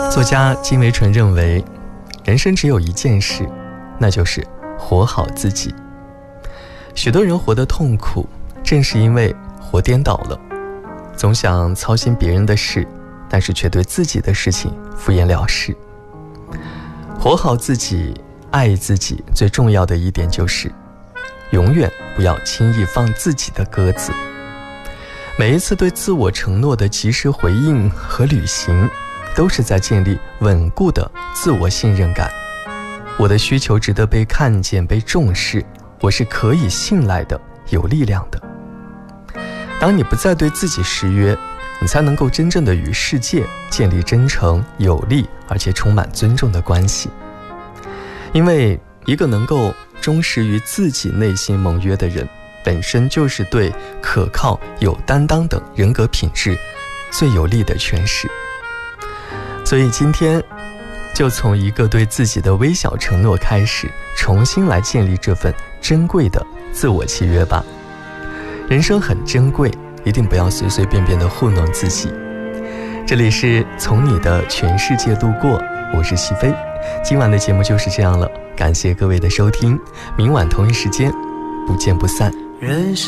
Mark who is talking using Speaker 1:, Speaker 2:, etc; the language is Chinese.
Speaker 1: 作家金维纯认为，人生只有一件事，那就是活好自己。许多人活得痛苦，正是因为活颠倒了，总想操心别人的事，但是却对自己的事情敷衍了事。活好自己，爱自己，最重要的一点就是永远不要轻易放自己的鸽子。每一次对自我承诺的及时回应和履行，都是在建立稳固的自我信任感。我的需求值得被看见、被重视，我是可以信赖的、有力量的。当你不再对自己失约，你才能够真正的与世界建立真诚、有力而且充满尊重的关系。因为一个能够忠实于自己内心盟约的人，本身就是对可靠、有担当等人格品质最有力的诠释。所以今天就从一个对自己的微小承诺开始，重新来建立这份珍贵的自我契约吧。人生很珍贵，一定不要随随便便的糊弄自己。这里是从你的全世界路过，我是西飞。今晚的节目就是这样了，感谢各位的收听，明晚同一时间不见不散。
Speaker 2: 人生